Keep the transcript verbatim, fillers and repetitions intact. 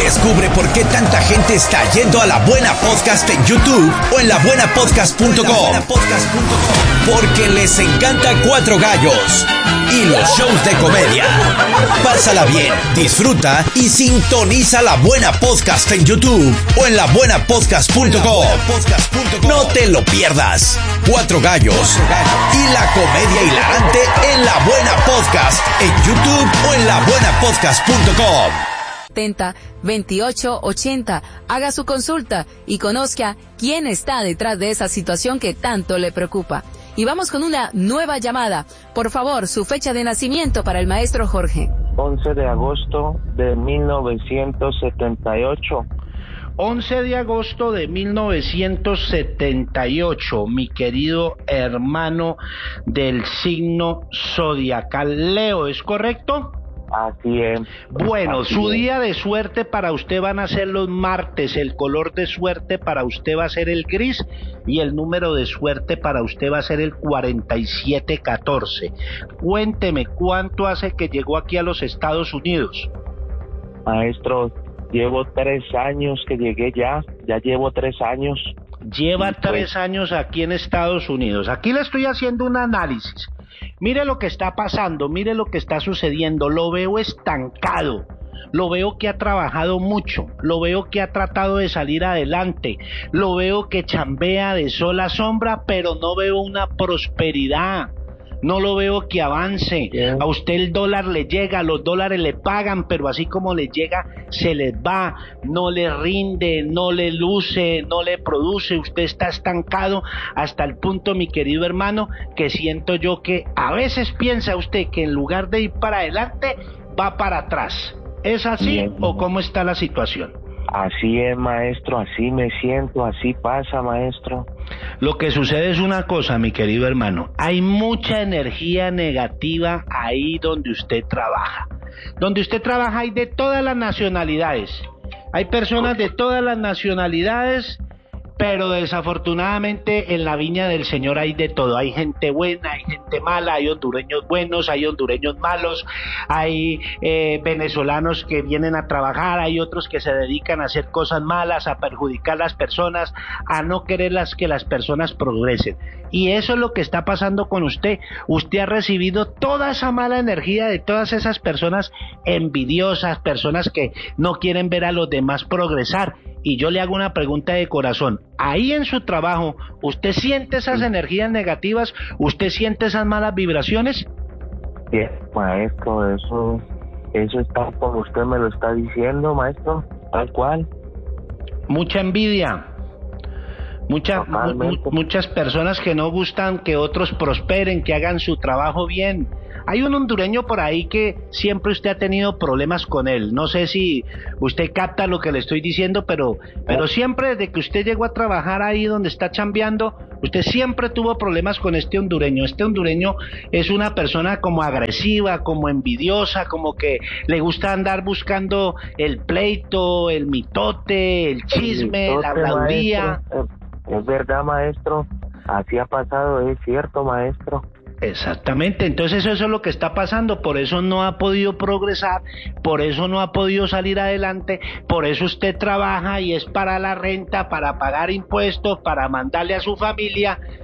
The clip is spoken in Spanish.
Descubre por qué tanta gente está yendo a La Buena Podcast en YouTube o en la buena podcast punto com. Porque les encanta Cuatro Gallos y los shows de comedia. Pásala bien, disfruta y sintoniza La Buena Podcast en YouTube o en la buena podcast punto com. No te lo pierdas. Cuatro Gallos y la comedia hilarante en La Buena Podcast en YouTube o en la buena podcast punto com. setenta, veintiocho, ochenta. Haga su consulta y conozca quién está detrás de esa situación que tanto le preocupa. Y vamos con una nueva llamada. Por favor, su fecha de nacimiento para el maestro Jorge. once de agosto de mil novecientos setenta y ocho. once de agosto de mil novecientos setenta y ocho, mi querido hermano del signo zodiacal Leo, ¿es correcto? Así es. Bueno, Así su es. día de suerte para usted van a ser los martes, el color de suerte para usted va a ser el gris y el número de suerte para usted va a ser el cuarenta y siete catorce. Cuénteme, ¿cuánto hace que llegó aquí a los Estados Unidos? Maestro, llevo tres años que llegué ya, ya llevo tres años. Lleva Y pues- tres años aquí en Estados Unidos. Aquí le estoy haciendo un análisis. Mire lo que está pasando, mire lo que está sucediendo. Lo veo estancado. Lo veo que ha trabajado mucho, lo veo que ha tratado de salir adelante, lo veo que chambea de sol a sombra, pero no veo una prosperidad. No lo veo que avance. Yeah. A usted el dólar le llega, los dólares le pagan, pero así como le llega, se les va. No le rinde, no le luce, no le produce. Usted está estancado hasta el punto, mi querido hermano, que siento yo que a veces piensa usted que en lugar de ir para adelante, va para atrás. ¿Es así Bien. o cómo está la situación? Así es, maestro, así me siento, así pasa, maestro. Lo que sucede es una cosa, mi querido hermano. Hay mucha energía negativa ahí donde usted trabaja. Donde usted trabaja hay de todas las nacionalidades. Hay personas de todas las nacionalidades, pero desafortunadamente en la viña del Señor hay de todo. Hay gente buena, hay gente mala, hay hondureños buenos, hay hondureños malos, hay eh, venezolanos que vienen a trabajar, hay otros que se dedican a hacer cosas malas, a perjudicar a las personas, a no querer las, que las personas progresen. Y eso es lo que está pasando con usted. Usted ha recibido toda esa mala energía de todas esas personas envidiosas, personas que no quieren ver a los demás progresar. Y yo le hago una pregunta de corazón. Ahí en su trabajo, ¿usted siente esas energías negativas? ¿Usted siente esas malas vibraciones? Bien, maestro, eso, eso está como usted me lo está diciendo, maestro, tal cual. Mucha envidia. Mucha, mu- Totalmente. mu- muchas personas que no gustan que otros prosperen, que hagan su trabajo bien. Hay un hondureño por ahí que siempre usted ha tenido problemas con él. No sé si usted capta lo que le estoy diciendo, pero, pero siempre desde que usted llegó a trabajar ahí donde está chambeando, usted siempre tuvo problemas con este hondureño. Este hondureño es una persona como agresiva, como envidiosa, como que le gusta andar buscando el pleito, el mitote, el chisme, El la mitote, habladuría. maestro, Es, es verdad, maestro, así ha pasado, es cierto, maestro. Exactamente, entonces eso es lo que está pasando, por eso no ha podido progresar, por eso no ha podido salir adelante, por eso usted trabaja y es para la renta, para pagar impuestos, para mandarle a su familia,